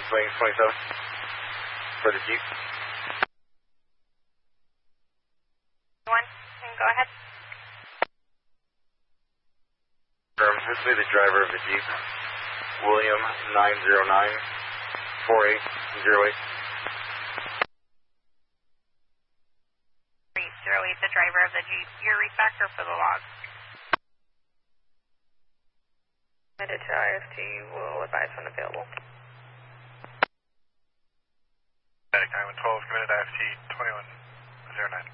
Wings 27 for the Jeep. One, and go ahead. This will be the driver of the Jeep, William 909-4808. 308, the driver of the Jeep. Your refactor for the log. Submitted to IFT, will advise when available. Static 912, committed IFT 2109.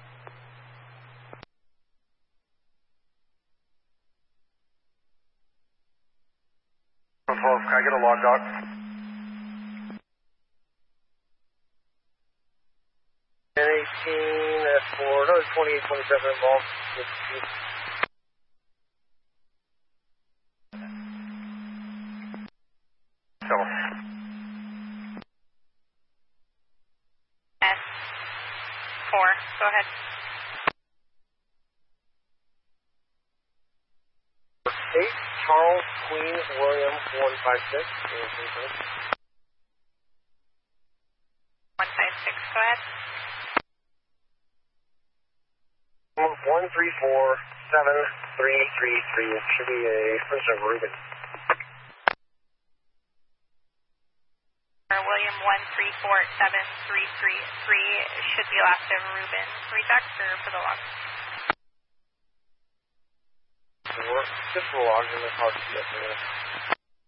12, can I get a log dog? N18, that's for another 2827 involved. Come on. S4, go ahead. Charles Queen William 156. 156, go ahead. 1347333 should be a person of Ruben. William 1347333 should be last of Ruben. Refactor for the log. We're just logged in the car.